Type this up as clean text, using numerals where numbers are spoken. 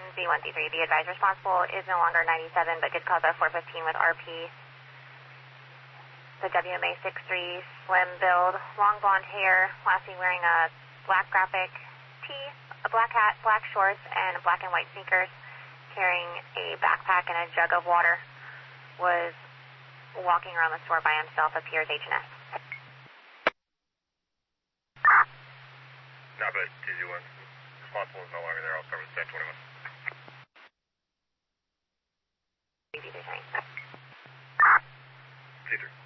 Z1C3, the advisor responsible is no longer 97, but did cause a 415 with RP. The WMA 6'3", slim build, long blonde hair, last seen wearing a black graphic tee, a black hat, black shorts, and black and white sneakers, carrying a backpack and a jug of water, was walking around the store by himself, appears H&S. No, but TZ1 responsible is no longer there. I'll start with 1021. Z3. Z3.